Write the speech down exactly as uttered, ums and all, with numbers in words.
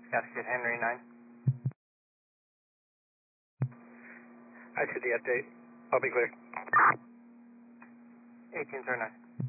Altitude Henry nine. I see the update. I'll be clear. eighteen zero nine.